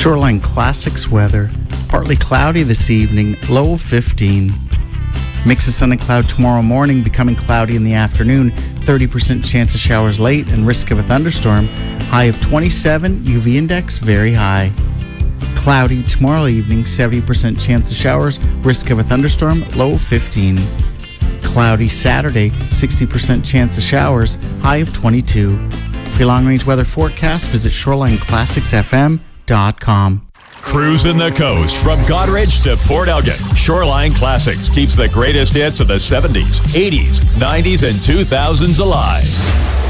Shoreline Classics weather. Partly cloudy this evening, low of 15. Mix of sun and cloud tomorrow morning, becoming cloudy in the afternoon. 30% chance of showers late and risk of a thunderstorm. High of 27, UV index very high. Cloudy tomorrow evening, 70% chance of showers, risk of a thunderstorm, low of 15. Cloudy Saturday, 60% chance of showers, high of 22. For your long-range weather forecast, visit ShorelineClassicsFM.com. Cruising the coast from Goderich to Port Elgin. Shoreline Classics keeps the greatest hits of the 70s, 80s, 90s, and 2000s alive.